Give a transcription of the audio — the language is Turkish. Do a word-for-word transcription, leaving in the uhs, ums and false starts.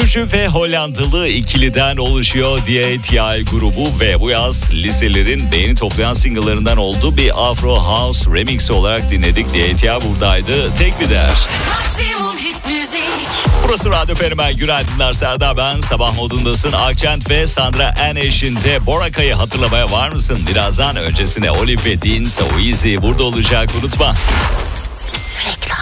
Gürcü ve Hollandalı ikiliden oluşuyor D A T I grubu ve bu yaz listelerin beğeni toplayan single'larından olduğu bir Afro House remix olarak dinledik. D A T I buradaydı. Tek bir değer. Burası Radyo Fenomen. Günaydınlar, Serdar ben. Sabah modundasın. Akçent ve Sandra Ann eşinde Boraka'yı hatırlamaya var mısın? Birazdan öncesine Olive ve Dean So Easy burada olacak, unutma. Reklam.